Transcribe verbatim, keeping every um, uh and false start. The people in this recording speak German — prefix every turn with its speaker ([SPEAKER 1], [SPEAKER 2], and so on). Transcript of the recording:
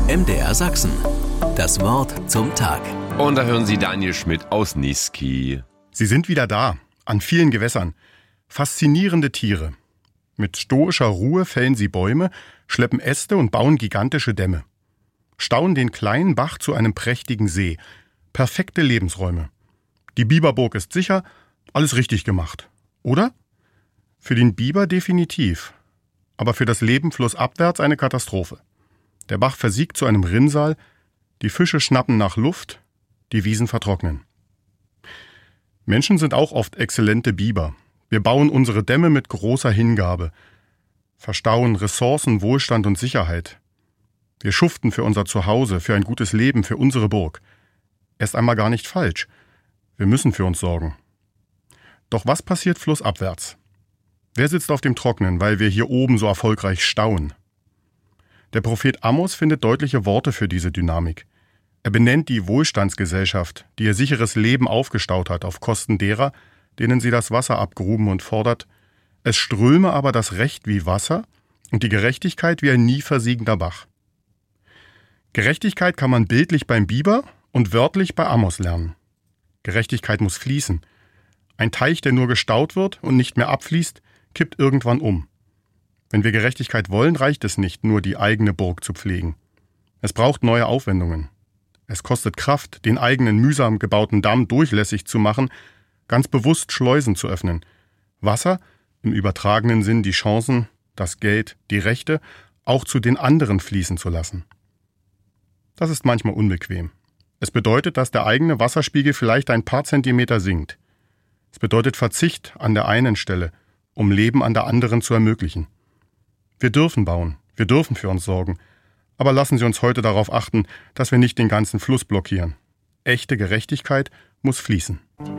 [SPEAKER 1] M D R Sachsen. Das Wort zum Tag.
[SPEAKER 2] Und da hören Sie Daniel Schmidt aus Niesky.
[SPEAKER 3] Sie sind wieder da, an vielen Gewässern. Faszinierende Tiere. Mit stoischer Ruhe fällen sie Bäume, schleppen Äste und bauen gigantische Dämme. Stauen den kleinen Bach zu einem prächtigen See. Perfekte Lebensräume. Die Biberburg ist sicher, alles richtig gemacht. Oder? Für den Biber definitiv. Aber für das Leben flussabwärts eine Katastrophe. Der Bach versiegt zu einem Rinnsal, die Fische schnappen nach Luft, die Wiesen vertrocknen. Menschen sind auch oft exzellente Biber. Wir bauen unsere Dämme mit großer Hingabe, verstauen Ressourcen, Wohlstand und Sicherheit. Wir schuften für unser Zuhause, für ein gutes Leben, für unsere Burg. Erst einmal gar nicht falsch. Wir müssen für uns sorgen. Doch was passiert flussabwärts? Wer sitzt auf dem Trocknen, weil wir hier oben so erfolgreich stauen? Der Prophet Amos findet deutliche Worte für diese Dynamik. Er benennt die Wohlstandsgesellschaft, die ihr sicheres Leben aufgestaut hat, auf Kosten derer, denen sie das Wasser abgruben, und fordert: Es ströme aber das Recht wie Wasser und die Gerechtigkeit wie ein nie versiegender Bach. Gerechtigkeit kann man bildlich beim Biber und wörtlich bei Amos lernen. Gerechtigkeit muss fließen. Ein Teich, der nur gestaut wird und nicht mehr abfließt, kippt irgendwann um. Wenn wir Gerechtigkeit wollen, reicht es nicht, nur die eigene Burg zu pflegen. Es braucht neue Aufwendungen. Es kostet Kraft, den eigenen mühsam gebauten Damm durchlässig zu machen, ganz bewusst Schleusen zu öffnen. Wasser, im übertragenen Sinn die Chancen, das Geld, die Rechte, auch zu den anderen fließen zu lassen. Das ist manchmal unbequem. Es bedeutet, dass der eigene Wasserspiegel vielleicht ein paar Zentimeter sinkt. Es bedeutet Verzicht an der einen Stelle, um Leben an der anderen zu ermöglichen. Wir dürfen bauen, wir dürfen für uns sorgen, aber lassen Sie uns heute darauf achten, dass wir nicht den ganzen Fluss blockieren. Echte Gerechtigkeit muss fließen.